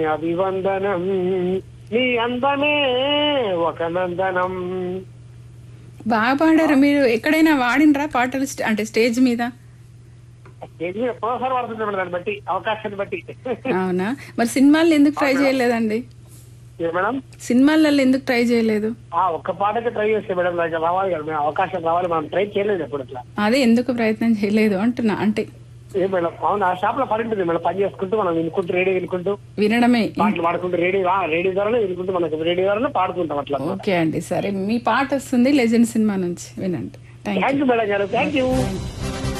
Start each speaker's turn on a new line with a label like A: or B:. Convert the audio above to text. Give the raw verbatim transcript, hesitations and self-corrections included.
A: అభివందనం, నీ అందమే ఒక నందనం.
B: బాగా పాడారు. మీరు ఎక్కడైనా వాడినరా పాటలు స్ట- అంటే స్టేజ్ మీద?
A: స్టేజ్ మీద ఎప్పుడోసారి పడుతుంది మేడం, దాన్ని బట్టి అవకాశాన్ని బట్టి.
B: అవునా? మరి సినిమాల్లో ఎందుకు ట్రై చేయలేదండి?
A: ఏ మేడం?
B: సినిమాలలో ఎందుకు ట్రై చేయలేదు?
A: ఆ ఒక్క పాటకి ట్రై చేస్తే మేడం, నాకు రావాలి కదా మేడం, అవకాశం రావాలి. మనం ట్రై చేయలేదు ఎప్పుడు అట్లా.
B: అదే ఎందుకు ప్రయత్నం చేయలేదు అంటున్నా. అంటే
A: ఏ మేడం, అవును ఆ షాప్ లో పని ఉంటుంది మేడం, పని చేసుకుంటూ మనం వినుకుంటూ రేడియో వినుకుంటూ
B: వినడమే.
A: పాటలు పాడుకుంటూ రేడియో రేడియో ద్వారానే వినుకుంటూ మనకు రేడియో ద్వారానే పాడుకుంటాం అట్లా.
B: ఓకే అండి, సరే. మీ పాట వస్తుంది లెజెండ్ సినిమా నుంచి, వినండి. Thank
A: thank
B: you.
A: You madam గారు, థ్యాంక్ యూ.